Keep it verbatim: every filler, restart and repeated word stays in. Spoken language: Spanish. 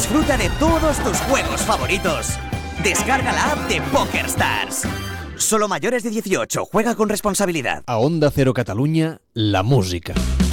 disfruta de todos tus juegos favoritos. Descarga la app de PokerStars. Solo mayores de dieciocho, juega con responsabilidad. A Onda Cero Catalunya, la música.